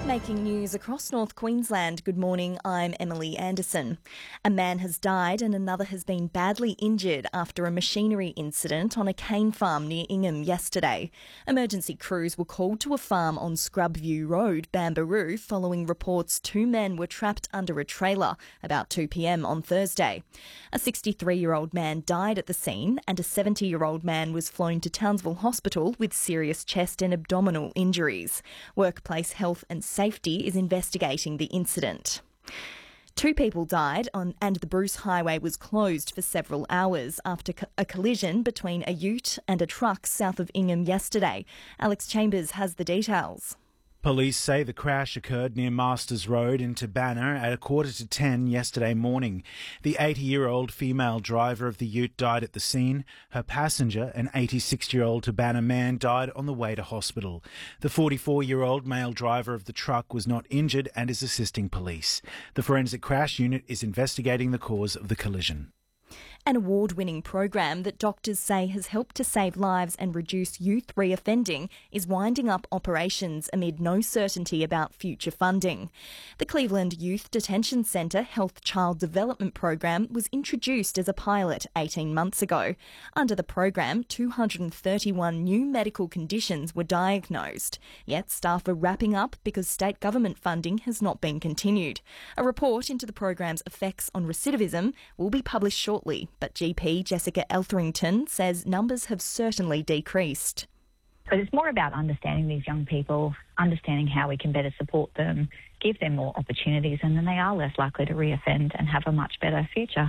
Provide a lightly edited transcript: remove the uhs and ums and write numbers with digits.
Making news across North Queensland. Good morning, I'm Emily Anderson. A man has died and another has been badly injured after a machinery incident on a cane farm near Ingham yesterday. Emergency crews were called to a farm on Scrubview Road, Bambaroo, following reports two men were trapped under a trailer about 2 p.m. on Thursday. A 63-year-old man died at the scene and a 70-year-old man was flown to Townsville Hospital with serious chest and abdominal injuries. Workplace Health and Safety is investigating the incident. Two people died and the Bruce Highway was closed for several hours after a collision between a ute and a truck south of Ingham yesterday. Alex Chambers has the details. Police say the crash occurred near Masters Road in Tabanna at 9:45 yesterday morning. The 80-year-old female driver of the ute died at the scene. Her passenger, an 86-year-old Tabanna man, died on the way to hospital. The 44-year-old male driver of the truck was not injured and is assisting police. The Forensic Crash Unit is investigating the cause of the collision. An award-winning program that doctors say has helped to save lives and reduce youth reoffending is winding up operations amid no certainty about future funding. The Cleveland Youth Detention Centre Health Child Development Program was introduced as a pilot 18 months ago. Under the program, 231 new medical conditions were diagnosed. Yet staff are wrapping up because state government funding has not been continued. A report into the program's effects on recidivism will be published shortly. But GP Jessica Etherington says numbers have certainly decreased. But it's more about understanding these young people, understanding how we can better support them, give them more opportunities, and then they are less likely to reoffend and have a much better future.